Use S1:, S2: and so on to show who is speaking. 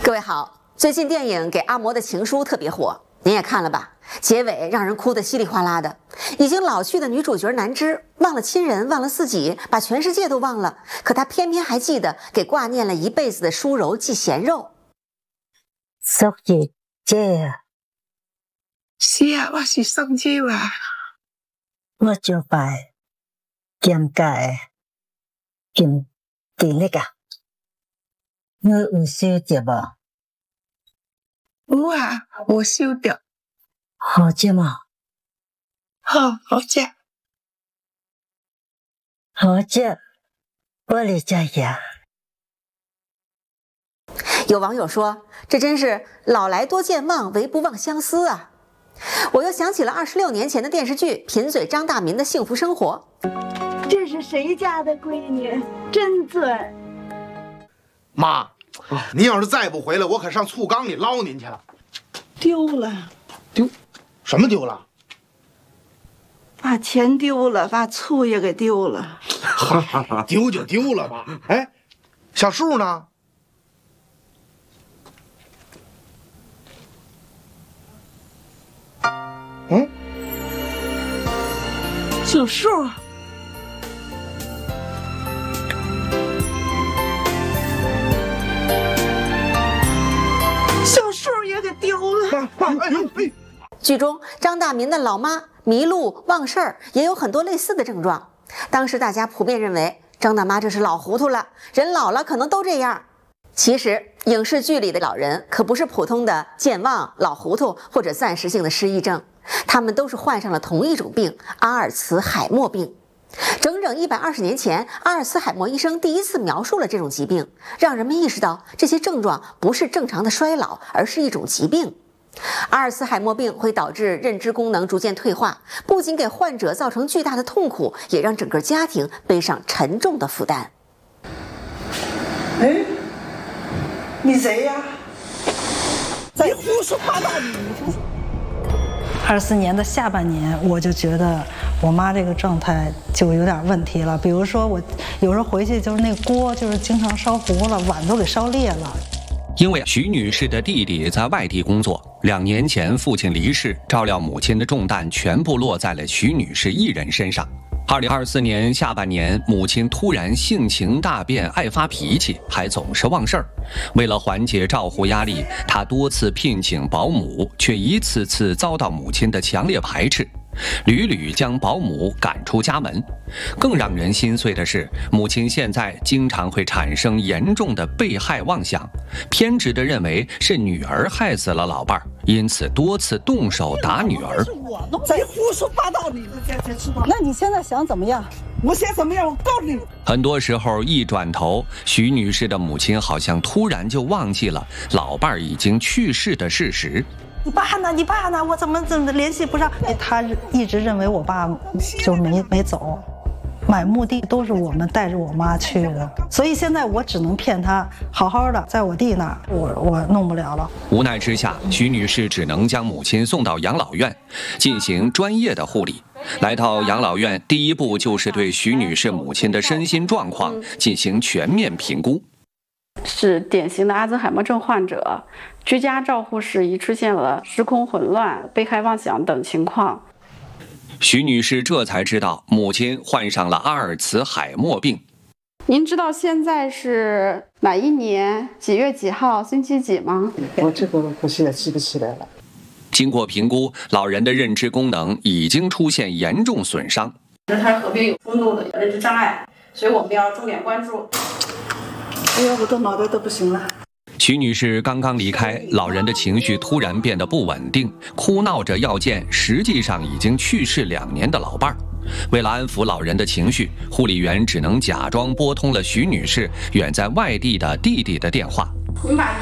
S1: 各位好，最近电影《给阿嬷的情书》特别火，您也看了吧？结尾让人哭得稀里哗啦的。已经老去的女主角南枝，忘了亲人，忘了自己，把全世界都忘了，可她偏偏还记得给挂念了一辈子的舒柔寄咸肉。
S2: 叔姐姐啊，
S3: 是啊，我是宋姐啊。
S2: 我就拜兼介兼那个，我有收着无？
S3: 有啊，我收着。
S2: 好食嘛？
S3: 好食。
S2: 好食，我来食呀。
S1: 有网友说，这真是老来多健忘，唯不忘相思啊！我又想起了26年前的电视剧《贫嘴张大民的幸福生活》。
S4: 这是谁家的闺女？真准！
S5: 妈，您要是再不回来，我可上醋缸里捞您去了。
S4: 丢了，
S5: 丢？什么丢了？
S4: 把钱丢了，把醋也给丢了。
S5: 丢就丢了吧。哎，小树呢？嗯，
S4: 小树，小树也给丢了。
S1: 剧中张大民的老妈迷路、忘事儿，也有很多类似的症状。当时大家普遍认为张大妈这是老糊涂了，人老了可能都这样。其实影视剧里的老人可不是普通的健忘、老糊涂或者暂时性的失忆症，他们都是患上了同一种病——阿尔茨海默病。整整120年前，阿尔茨海默医生第一次描述了这种疾病，让人们意识到这些症状不是正常的衰老，而是一种疾病。阿尔茨海默病会导致认知功能逐渐退化，不仅给患者造成巨大的痛苦，也让整个家庭背上沉重的负担。
S4: 哎，你谁呀？你胡说八道！你
S6: 24年的下半年，我就觉得我妈这个状态就有点问题了。比如说，我有时候回去就是那锅就是经常烧糊了，碗都给烧裂了。
S7: 因为徐女士的弟弟在外地工作，2年前父亲离世，照料母亲的重担全部落在了徐女士一人身上。2024年下半年，母亲突然性情大变，爱发脾气，还总是忘事儿。为了缓解照护压力，她多次聘请保姆，却一次次遭到母亲的强烈排斥，屡屡将保姆赶出家门。更让人心碎的是，母亲现在经常会产生严重的被害妄想，偏执地认为是女儿害死了老伴儿，因此多次动手打女儿。
S4: 你胡说八道！你
S6: 那你现在想怎么样？
S4: 我想怎么样？我告诉你。
S7: 很多时候一转头，徐女士的母亲好像突然就忘记了老伴儿已经去世的事实。
S6: 你爸呢？你爸呢？我怎么联系不上？他一直认为我爸就没走，买墓地都是我们带着我妈去的，所以现在我只能骗他好好的在我弟那儿，我弄不了了。
S7: 无奈之下，徐女士只能将母亲送到养老院进行专业的护理。来到养老院，第一步就是对徐女士母亲的身心状况进行全面评估。
S8: 是典型的阿兹海默症患者，居家照护时已出现了时空混乱、被害妄想等情况。
S7: 徐女士这才知道母亲患上了阿尔茨海默病。
S8: 您知道现在是哪一年几月几号星期几吗？
S4: 我这个可是也记不起来了。
S7: 经过评估，老人的认知功能已经出现严重损伤，
S8: 他合并有中度的认知障碍，所以我们要重点关注。
S4: 哎呀，我的脑袋都不行了。
S7: 徐女士刚刚离开，老人的情绪突然变得不稳定，哭闹着要见实际上已经去世2年的老伴儿。为了安抚老人的情绪，护理员只能假装拨通了徐女士远在外地的弟弟的电话。
S8: 您把